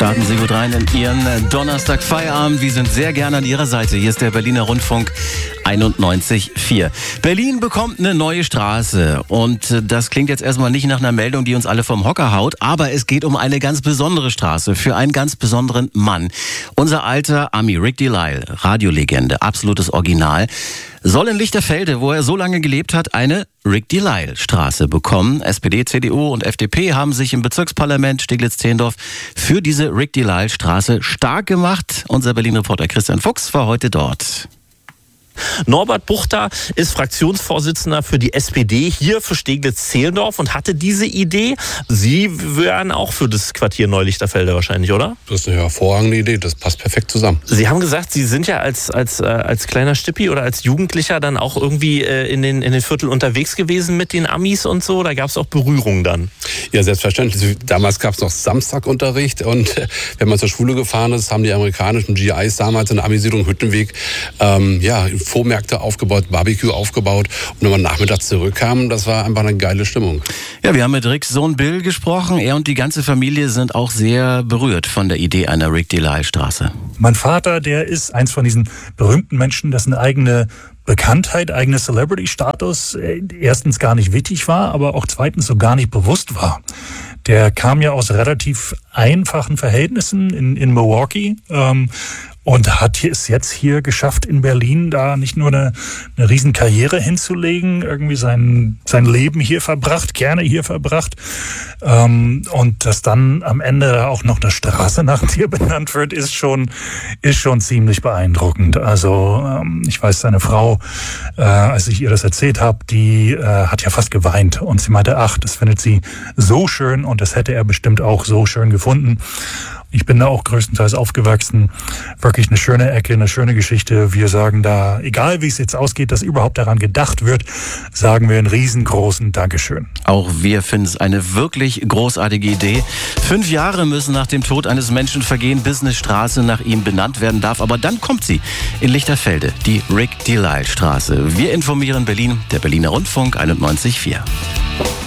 Starten Sie gut rein in Ihren Donnerstag-Feierabend. Wir sind sehr gerne an Ihrer Seite. Hier ist der Berliner Rundfunk 91,4. Berlin bekommt eine neue Straße. Und das klingt jetzt erstmal nicht nach einer Meldung, die uns alle vom Hocker haut. Aber es geht um eine ganz besondere Straße für einen ganz besonderen Mann. Unser alter Ami Rick Delisle, Radiolegende, absolutes Original, soll in Lichterfelde, wo er so lange gelebt hat, eine Rick Delisle Straße bekommen. SPD, CDU und FDP haben sich im Bezirksparlament Steglitz-Zehlendorf für diese Rick Delisle Straße stark gemacht. Unser Berlin-Reporter Christian Fuchs war heute dort. Norbert Buchter ist Fraktionsvorsitzender für die SPD hier für Steglitz-Zehlendorf und hatte diese Idee. Sie wären auch für das Quartier Neulichterfelde wahrscheinlich, oder? Das ist eine hervorragende Idee, das passt perfekt zusammen. Sie haben gesagt, Sie sind ja als kleiner Stippi oder als Jugendlicher dann auch irgendwie in den Viertel unterwegs gewesen mit den Amis und so. Da gab es auch Berührungen dann. Ja, selbstverständlich. Damals gab es noch Samstagunterricht und wenn man zur Schule gefahren ist, haben die amerikanischen GIs damals in der Amisiedlung Hüttenweg Vormärkte aufgebaut, Barbecue aufgebaut. Und wenn man nachmittags zurückkam, das war einfach eine geile Stimmung. Ja, wir haben mit Ricks Sohn Bill gesprochen. Er und die ganze Familie sind auch sehr berührt von der Idee einer Rick Delisle Straße. Mein Vater, der ist eins von diesen berühmten Menschen, dessen eigene Bekanntheit, eigener Celebrity-Status erstens gar nicht wichtig war, aber auch zweitens so gar nicht bewusst war. Der kam ja aus relativ einfachen Verhältnissen in Milwaukee und hat es jetzt hier geschafft, in Berlin da nicht nur eine riesen Karriere hinzulegen, irgendwie sein Leben hier verbracht, gerne hier verbracht, und dass dann am Ende auch noch eine Straße nach dir benannt wird, ist schon ziemlich beeindruckend. Also ich weiß, seine Frau, als ich ihr das erzählt habe, die hat ja fast geweint und sie meinte, ach, das findet sie so schön und das hätte er bestimmt auch so schön gefunden. Ich bin da auch größtenteils aufgewachsen. Wirklich eine schöne Ecke, eine schöne Geschichte. Wir sagen da, egal wie es jetzt ausgeht, dass überhaupt daran gedacht wird, sagen wir einen riesengroßen Dankeschön. Auch wir finden es eine wirklich großartige Idee. 5 Jahre müssen nach dem Tod eines Menschen vergehen, bis eine Straße nach ihm benannt werden darf. Aber dann kommt sie in Lichterfelde, die Rick Delisle Straße. Wir informieren Berlin, der Berliner Rundfunk 91,4.